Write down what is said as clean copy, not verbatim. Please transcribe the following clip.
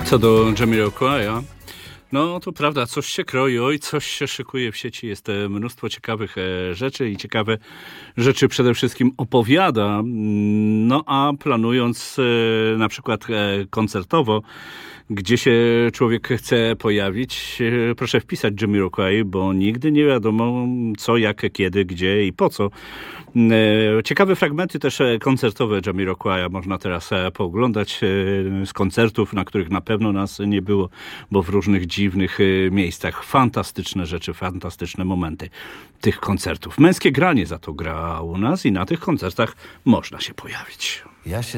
Co do Jamiroquai'a, no to prawda, coś się kroi, oj, coś się szykuje w sieci. Jest mnóstwo ciekawych rzeczy i ciekawe rzeczy przede wszystkim opowiada. No a planując na przykład koncertowo, gdzie się człowiek chce pojawić, proszę wpisać Jamiroquai, bo nigdy nie wiadomo co, jak, kiedy, gdzie i po co. Ciekawe fragmenty też koncertowe Jamiroquai'a można teraz pooglądać z koncertów, na których na pewno nas nie było, bo w różnych dziwnych miejscach. Fantastyczne rzeczy, fantastyczne momenty tych koncertów. Męskie granie za to gra u nas i na tych koncertach można się pojawić. Ja się